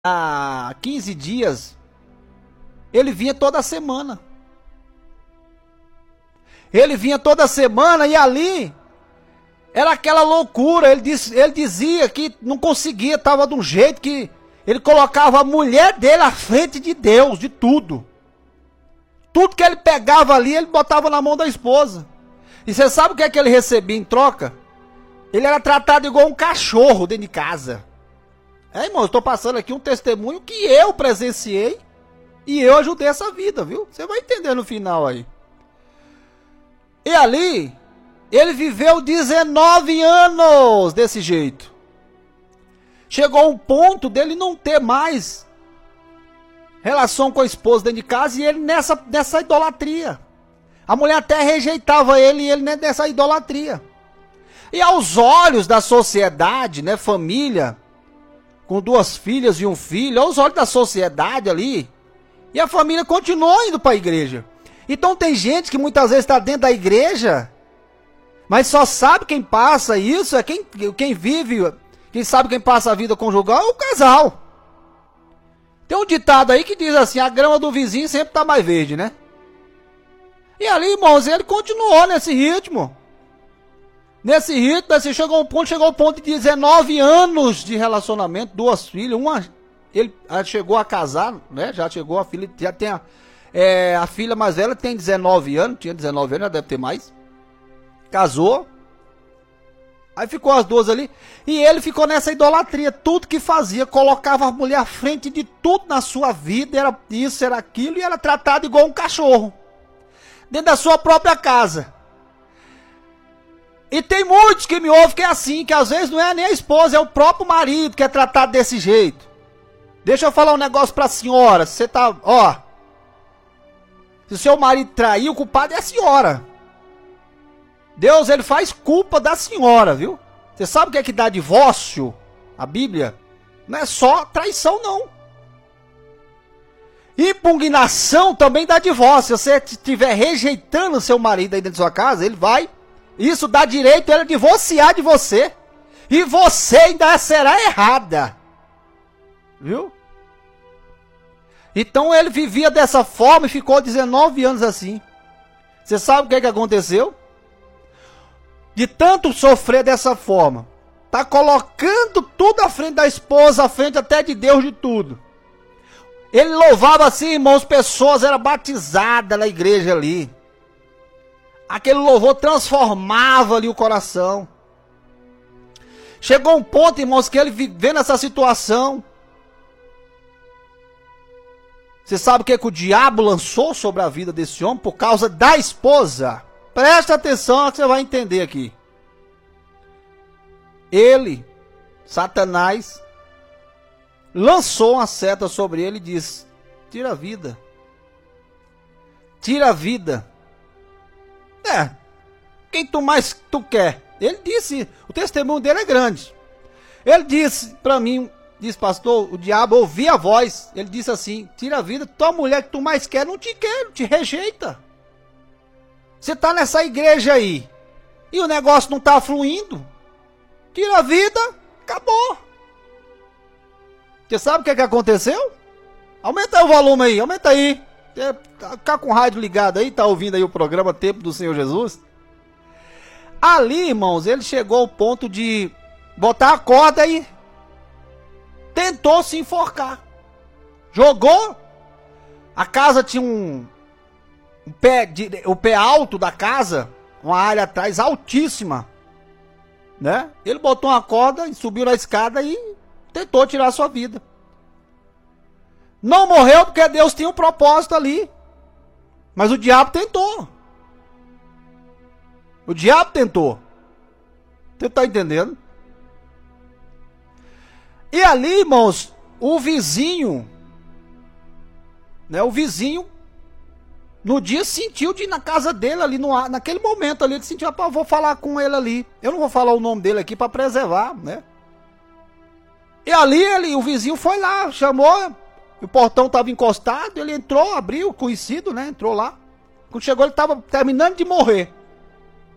há 15 dias, ele vinha toda semana. Ele vinha toda semana e ali era aquela loucura. Ele dizia que não conseguia, estava de um jeito que ele colocava a mulher dele à frente de Deus, de tudo. Tudo que ele pegava ali, ele botava na mão da esposa. E você sabe o que é que ele recebia em troca? Ele era tratado igual um cachorro dentro de casa. Irmão, eu estou passando aqui um testemunho que eu presenciei e eu ajudei essa vida, viu? Você vai entender no final aí. E ali, ele viveu 19 anos desse jeito. Chegou um ponto dele não ter mais relação com a esposa dentro de casa e ele nessa idolatria. A mulher até rejeitava ele e ele nessa idolatria. E aos olhos da sociedade, né, família, com 2 filhas e um filho, aos olhos da sociedade ali, e a família continuou indo para a igreja. Então tem gente que muitas vezes está dentro da igreja, mas só sabe quem passa isso, é quem vive, quem sabe quem passa a vida conjugal é o casal. Tem um ditado aí que diz assim, a grama do vizinho sempre está mais verde, né? E ali, irmãos, ele continuou nesse ritmo. Chegou ao ponto de 19 anos de relacionamento, 2 filhas, ele chegou a casar, né? Já chegou a filha, já tem a filha mais velha tem 19 anos, tinha 19 anos, já deve ter mais. Casou. Aí ficou as 2 ali. E ele ficou nessa idolatria. Tudo que fazia, colocava a mulher à frente de tudo na sua vida. Era isso, era aquilo. E era tratado igual um cachorro. Dentro da sua própria casa. E tem muitos que me ouvem que é assim. Que às vezes não é nem a esposa, é o próprio marido que é tratado desse jeito. Deixa eu falar um negócio pra senhora. Você tá, ó. Se o seu marido traiu, o culpado é a senhora. Deus, ele faz culpa da senhora, viu? Você sabe o que é que dá divórcio? A Bíblia? Não é só traição, não. Impugnação também dá divórcio. Se você estiver rejeitando o seu marido aí dentro da sua casa, ele vai. Isso dá direito a ele divorciar de você. E você ainda será errada. Viu? Então ele vivia dessa forma e ficou 19 anos assim. Você sabe o que é que aconteceu? De tanto sofrer dessa forma, tá colocando tudo à frente da esposa, à frente até de Deus, de tudo. Ele louvava assim, irmãos, pessoas eram batizadas na igreja ali. Aquele louvor transformava ali o coração. Chegou um ponto, irmãos, que ele vivendo essa situação. Você sabe o que o diabo lançou sobre a vida desse homem por causa da esposa? Presta atenção que você vai entender aqui. Ele, Satanás, lançou uma seta sobre ele e disse: tira a vida. Tira a vida. Quem tu quer? Ele disse, o testemunho dele é grande. Ele disse para mim, disse, pastor, o diabo ouvia a voz. Ele disse assim: tira a vida, tua mulher que tu mais quer não te quer, te rejeita. Você tá nessa igreja aí e o negócio não tá fluindo. Tira a vida, acabou. Você sabe o que aconteceu? Aumenta aí o volume aí, aumenta aí. Tá com o rádio ligado aí, tá ouvindo aí o programa Tempo do Senhor Jesus? Ali, irmãos, ele chegou ao ponto de botar a corda e tentou se enforcar. Jogou. A casa tinha o pé alto da casa, uma área atrás altíssima, né? Ele botou uma corda e subiu na escada e tentou tirar a sua vida. Não morreu porque Deus tinha um propósito ali, mas o diabo tentou. O diabo tentou. Você tá entendendo? E ali, irmãos, o vizinho, né? O vizinho no dia sentiu de ir na casa dele ali, naquele momento ali, ele sentiu, vou falar com ele ali. Eu não vou falar o nome dele aqui para preservar, né? E ali o vizinho foi lá, chamou, o portão estava encostado, ele entrou, abriu, conhecido, né? Entrou lá. Quando chegou, ele estava terminando de morrer.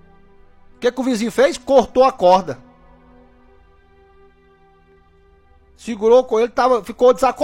O que o vizinho fez? Cortou a corda. Segurou com ele, ficou desacordo.